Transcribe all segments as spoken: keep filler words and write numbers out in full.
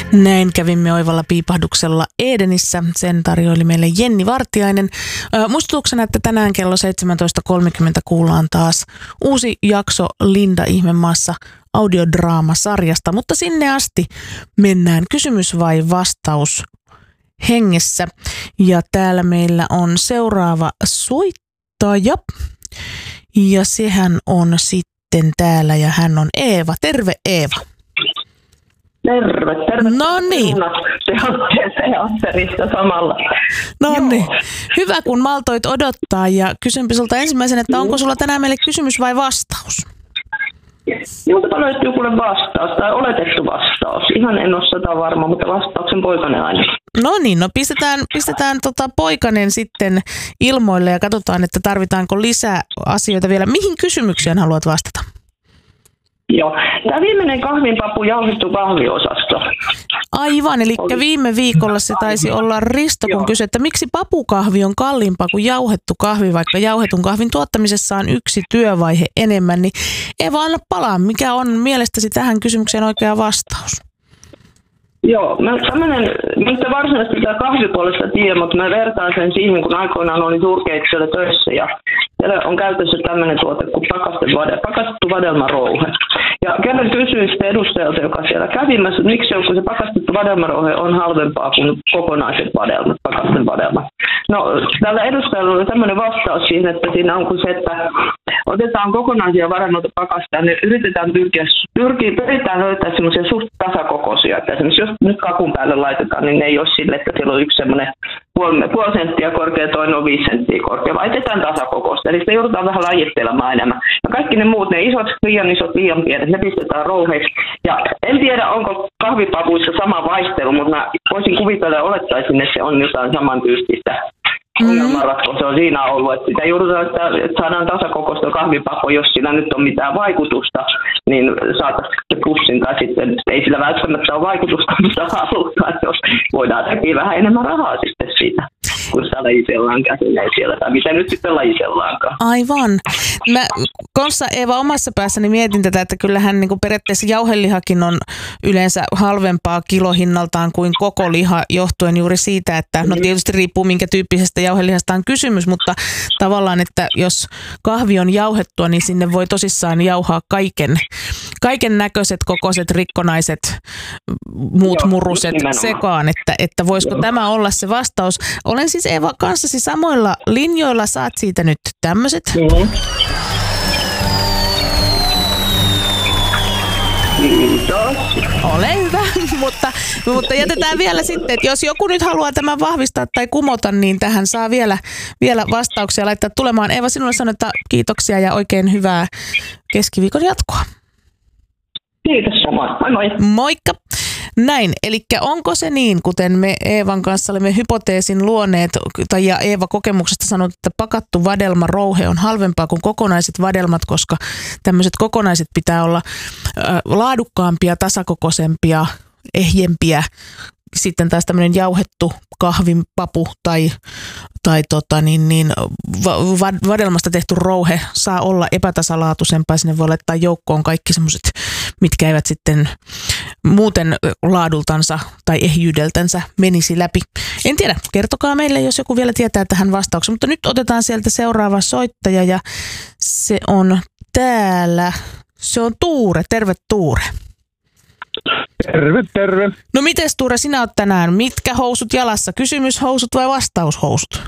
Näin kävimme oivalla piipahduksella Edenissä. Sen tarjoili meille Jenni Vartiainen. Muistutuksena, että tänään kello seitsemäntoista kolmekymmentä kuullaan taas uusi jakso Linda Ihmemaassa audiodraamasarjasta, mutta sinne asti mennään kysymys vai vastaus hengessä. Ja täällä meillä on seuraava soittaja ja sehän on sitten täällä ja hän on Eeva. Terve Eeva. Terve, terve. No niin. Se on teatterissa samalla. No niin. Hyvä, kun maltoit odottaa ja kysynpä sulta ensimmäisen, että onko sulla tänään meille kysymys vai vastaus? Minulta löytyy kuule vastaus tai oletettu vastaus. Ihan en ole sitä varma, mutta vastauksen poikainen aina. No niin, no pistetään, pistetään tota poikanen sitten ilmoille ja katsotaan, että tarvitaanko lisää asioita vielä. Mihin kysymykseen haluat vastata? Joo. Tämä viimeinen kahvinpapu jauhettu kahviosasto. Aivan, eli viime viikolla se taisi olla Risto, kun kysyi, että miksi papukahvi on kalliimpaa kuin jauhettu kahvi, vaikka jauhetun kahvin tuottamisessa on yksi työvaihe enemmän. Niin Eeva, anna palaa, mikä on mielestäsi tähän kysymykseen oikea vastaus? Joo, mä tämmönen, mitä varsinaisesti sitä kahvipuolesta tiedä, mutta mä vertaan sen siihen, kun aikoinaan olin suurkeittiöllä töissä ja siellä on käytössä tämmöinen tuote kuin pakastettu vadelmarouhe. Ja kerran kysyin sitten edustajalta, joka siellä kävi, mä sanoin, miksi on, kun se pakastettu vadelmarouhe on halvempaa kuin kokonaiset vadelmat, pakasten vadelmat. No, tällä edustajalla oli tämmöinen vastaus siihen, että siinä on kuin se, että otetaan kokonaisia vadelmia pakastaa, niin yritetään pyrkiä, pyrkiä, pyritään löytää semmoisia suht tasakokoisia, että esimerkiksi jos nyt kakun päälle laitetaan, niin ne ei ole sille, että siellä on yksi semmoinen puoli, puoli senttiä korkea, toinen on viisi senttiä korkea, laitetaan tasakokoista. Eli sitä joudutaan vähän lajittelemaan enemmän. Ja kaikki ne muut, ne isot, liian isot, liian pienet, ne pistetään rouheiksi. Ja en tiedä, onko kahvipapuissa sama vaihtelu, mutta mä voisin kuvitella ja olettaisin, että se on jotain samantyyppistä. Ongelmanratko se on siinä ollut, että sitä joudutaan, että saadaan tasakokoista kahvipapua, jos sillä nyt on mitään vaikutusta, niin saataisiin se pussin, tai sitten ei sillä välttämättä ole vaikutusta, mutta halutaan, jos voidaan tehdä vähän enemmän rahaa sitten siitä, kun sitä lajisellaan käsineen siellä, tai mitä nyt sitten lajisellaankaan. Aivan. Mä kanssa Eeva omassa päässäni mietin tätä, että kyllähän niin kuin periaatteessa jauhelihakin on yleensä halvempaa kilohinnaltaan kuin koko liha, johtuen juuri siitä, että no tietysti riippuu minkä tyyppisestä jauhelihasta on kysymys, mutta tavallaan, että jos kahvi on jauhettua, niin sinne voi tosissaan jauhaa kaiken, kaiken näköiset, kokoiset, rikkonaiset, muut Joo, muruset sekaan, että, että voisiko Joo. tämä olla se vastaus. Olen siis Eeva kanssasi samoilla linjoilla, saat siitä nyt tämmöiset. Joo. Kiitos. Ole hyvä, mutta, mutta jätetään vielä sitten, että jos joku nyt haluaa tämän vahvistaa tai kumota, niin tähän saa vielä, vielä vastauksia laittaa tulemaan. Eeva, sinulle sanon, että kiitoksia ja oikein hyvää keskiviikon jatkoa. Kiitos samoin. Moi moi. Moikka. Näin, eli onko se niin, kuten me Eevan kanssa olemme hypoteesin luoneet, tai ja Eeva kokemuksesta sanonut, että pakattu vadelmarouhe on halvempaa kuin kokonaiset vadelmat, koska tämmöiset kokonaiset pitää olla äh, laadukkaampia, tasakokoisempia, ehjempiä. Sitten taas tämmöinen jauhettu kahvinpapu tai, tai tota niin, niin, va, vadelmasta tehty rouhe saa olla epätasalaatuisempaa. Sinne voi laittaa joukkoon kaikki semmoiset, mitkä eivät sitten muuten laadultansa tai ehjyydeltänsä menisi läpi. En tiedä, kertokaa meille, jos joku vielä tietää tähän vastauksen. Mutta nyt otetaan sieltä seuraava soittaja ja se on täällä. Se on Tuure. Terve Tuure. Terve, terve. No mites Tuure, sinä oot tänään? Mitkä housut jalassa? Kysymyshousut vai vastaushousut?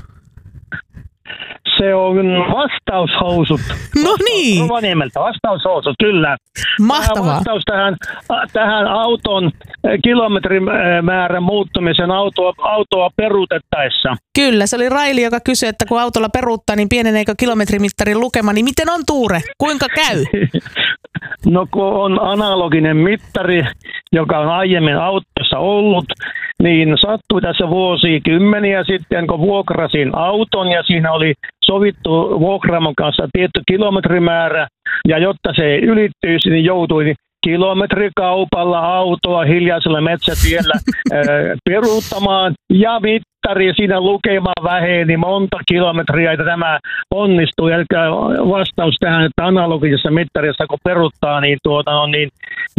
Se on vastaushousut. No niin. Rovaniemeltä vastaushousut, kyllä. Mahtavaa. Vastaus tähän, tähän auton kilometrimäärän muuttumisen autoa, autoa peruutettaessa. Kyllä, se oli Raili, joka kysyi, että kun autolla peruuttaa, niin pieneneekö kilometrimittarin lukema. Niin miten on Tuure? Kuinka käy? No kun on analoginen mittari, joka on aiemmin autossa ollut, niin sattui tässä vuosikymmeniä sitten, kun vuokrasin auton ja siinä oli sovittu vuokraamon kanssa tietty kilometrimäärä ja jotta se ylittyisi, niin joutui kilometrikaupalla autoa hiljaisella metsätiellä peruuttamaan ja mittari siinä lukema väheni monta kilometriä, että tämä onnistui. Eli vastaus tähän, että analogisessa mittarissa kun peruuttaa, niin, tuota, no, niin